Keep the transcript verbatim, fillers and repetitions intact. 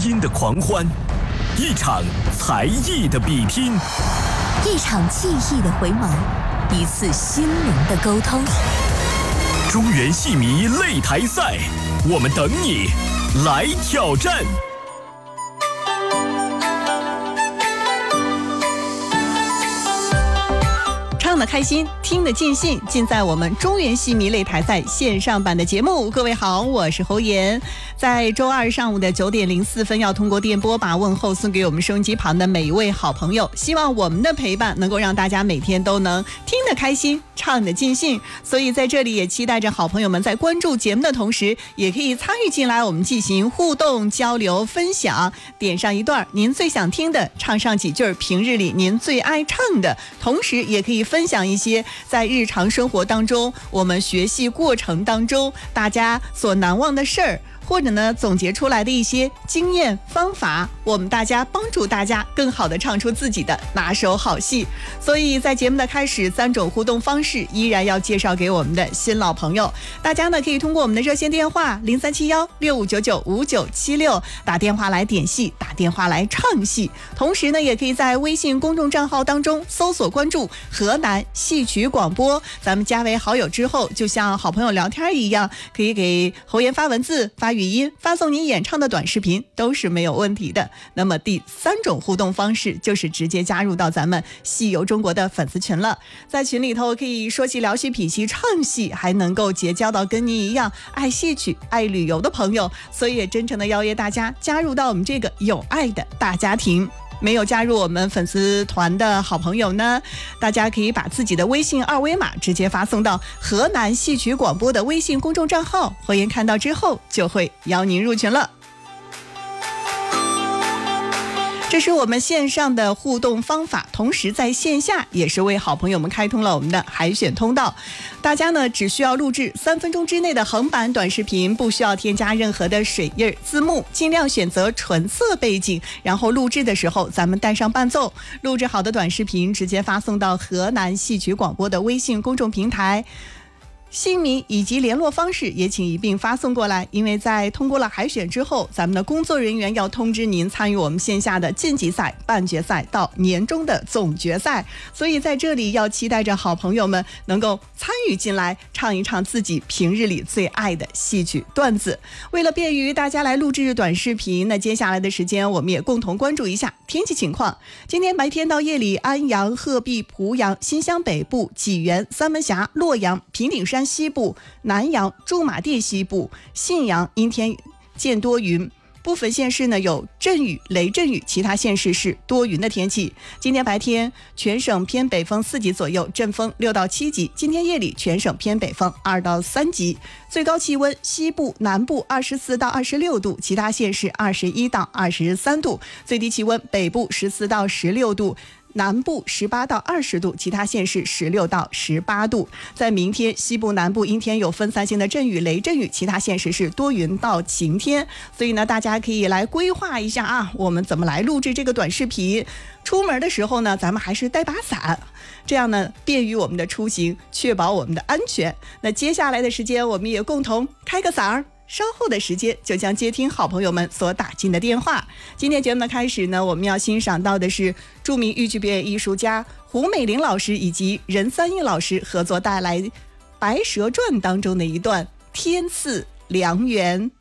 音的狂欢，一场才艺的比拼， 一场记忆的回眸，一次心灵的沟通。 中原戏迷擂台赛，我们等你来挑战。 唱得开心，听得尽兴，尽在我们中原戏迷擂台赛线上版的节目。各位好，我是侯妍。在周二上午的九点零四分，要通过电波把问候送给我们收音机旁的每一位好朋友。希望我们的陪伴能够让大家每天都能听得开心，唱得尽兴。所以在这里也期待着好朋友们在关注节目的同时，也可以参与进来，我们进行互动交流分享。点上一段您最想听的，唱上几句平日里您最爱唱的，同时也可以分享一些在日常生活当中，我们学习过程当中大家所难忘的事儿，或者呢总结出来的一些经验方法，我们大家帮助大家更好的唱出自己的拿手好戏。所以在节目的开始，三种互动方式依然要介绍给我们的新老朋友。大家呢可以通过我们的热线电话零三七幺六五九九五九七六打电话来点戏，打电话来唱戏。同时呢也可以在微信公众账号当中搜索关注河南戏曲广播，咱们加为好友之后，就像好朋友聊天一样，可以给侯妍发文字、发语音，发送您演唱的短视频都是没有问题的。那么第三种互动方式就是直接加入到咱们戏游中国的粉丝群了，在群里头可以说戏聊戏品戏唱戏，还能够结交到跟您一样爱戏曲爱旅游的朋友，所以也真诚的邀约大家加入到我们这个有爱的大家庭。没有加入我们粉丝团的好朋友呢，大家可以把自己的微信二维码直接发送到河南戏曲广播的微信公众账号，侯妍看到之后就会邀您入群了。这是我们线上的互动方法，同时在线下也是为好朋友们开通了我们的海选通道。大家呢只需要录制三分钟之内的横版短视频，不需要添加任何的水印字幕，尽量选择纯色背景，然后录制的时候咱们带上伴奏。录制好的短视频直接发送到河南戏曲广播的微信公众平台，姓名以及联络方式也请一并发送过来，因为在通过了海选之后，咱们的工作人员要通知您参与我们线下的晋级赛、半决赛到年终的总决赛。所以在这里要期待着好朋友们能够参与进来，唱一唱自己平日里最爱的戏曲段子。为了便于大家来录制短视频，那接下来的时间我们也共同关注一下天气情况。今天白天到夜里，安阳、鹤壁、濮阳、新乡北部、济源、三门峡、洛阳、平顶山西部、南阳、驻马店西部、信阳阴天见多云，部分县市呢有阵雨、雷阵雨，其他县市是多云的天气。今天白天全省偏北风四级左右，阵风六到七级。今天夜里全省偏北风二到三级。最高气温西部、南部二十四到二十六度，其他县市二十一到二十三度。最低气温北部十四到十六度。南部十八到二十度，其他县市十六到十八度。在明天，西部、南部阴天有分散性的阵雨、雷阵雨，其他县市是多云到晴天。所以呢，大家可以来规划一下啊，我们怎么来录制这个短视频。出门的时候呢，咱们还是带把伞，这样呢便于我们的出行，确保我们的安全。那接下来的时间，我们也共同开个嗓儿。稍后的时间就将接听好朋友们所打进的电话。今天节目的开始呢，我们要欣赏到的是著名豫剧表演艺术家胡美玲老师以及任三映老师合作带来《白蛇传》当中的一段天赐良缘。